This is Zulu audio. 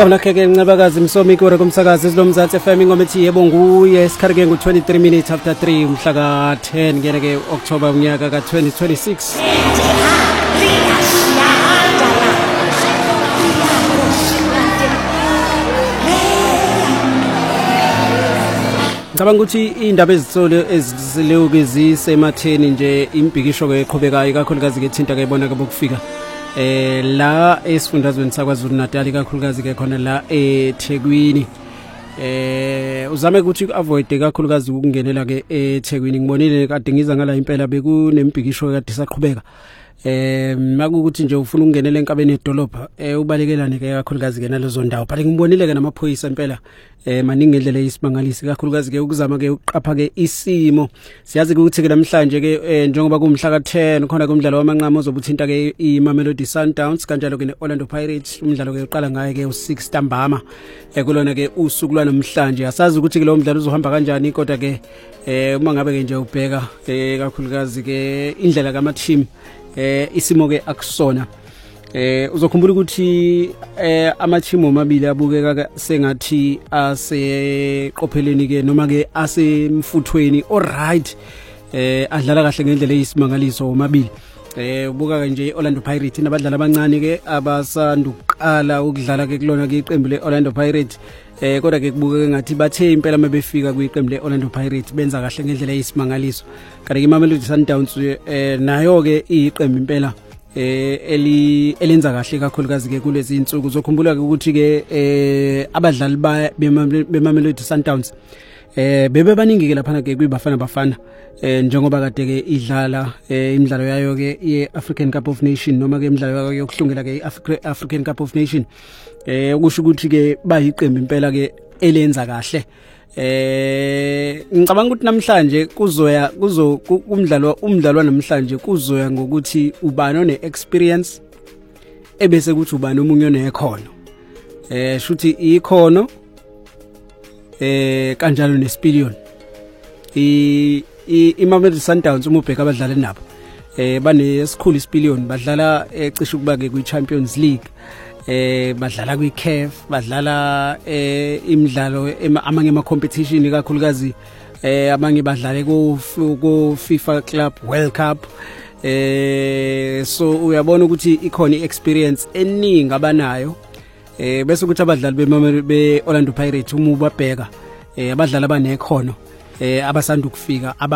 Ngicabanga ke Ncabakazi Msomi kore kumsakazi silomzansi FM ingoma ethi yebo nguye isikhathi ngo 23 minutes after 3 mhla ka 10 ngene ke October unyaka ka 2026. Ngicabanga ukuthi indaba ezitsolo ezisileyo ke zisematheni nje impikisho ke eqhubekayo kakhulukazi ke thinta ke ibona ke bokufika la esifundazweni saKwaZulu Natal kakhulukazi ke khona la eThekwini uzame ukuthi uavoid kakhulukazi ukungenela ke eThekwini ngibonile kade ngiza ngala impela bekunempikisho kade saqhubeka makukuthi nje ufuna ukungenela enkabeni edolopha ubalekelane ke kakhulukazi ke nalezo ndawo but ngibonile ke namaphoyisa impela maningi ngendlela yisimangalisi kakhulukazi ke ukuzama ke uqapha ke isimo siyazi ukuthi ke namhlanje ke njengoba kumhla ka 10 khona kumdlalo wamanqamo ozobuthinta ke iMamelodi Sundowns kanjalo ke neOrlando Pirates umdlalo ke uqala ngaye ke u6 ntambama kulona ke usuku lwanamhlanje asazi ukuthi ke lo mdlalo uzohamba kanjani kodwa ke uma ngabe ke nje ubheka kakhulukazi ke indlela kama team isimo ke akusona uzokhumbula ukuthi ama-team omabili abukeka sengathi aseqopheleni ke noma ke asemfuthweni alright adlala kahle ngendlela eyisimangaliso omabili ubuka nje Orlando Pirates nabadlali abancane ke abasanduqala ukudlala ke kulona ke iqembu leOrlando Pirates kodwa ke kubukeka ngathi bathe impela mabefika kwiqembu leOrlando Pirates benza kahle ngendlela eyisimangaliso kanti iMamelodi Sundowns nayo ke iqembu impela elenza kahle kakhulukazi ke kulezi insuku uzokhumbula ke ukuthi ke abadlali beMamelodi Sundowns bebe baningi ke lapha ke kwiBafana Bafana njengoba kade ke idlala imidlalo yayo ke yeAfrican Cup of Nation noma ke imidlalo yayo yokuhlungela ke iAfrican Cup of Nation ukusho ukuthi ke bayiqembu impela ke elenza kahle ngicabanga ukuthi namhlanje kuzoya umdlalo namhlanje kuzoya ngokuthi ubani one experience ebese kuthi ubani omunye onekhono shuthi ikhono kanjalo nesipiliyoni iMamelodi Sundowns uma ubheka abadlali nabo banesikhulu isipiliyoni badlala ecishe ukuba ke kwiChampions League badlala kwiCAF badlala imidlalo amanye ama competition kakhulukazi abanye badlale ku FIFA Club World Cup so uyabona ukuthi ikhona iexperience eningi abanayo bese ukuthi abadlali beOrlando Pirates uma ubabheka abadlali abanekhono abasanda ukufika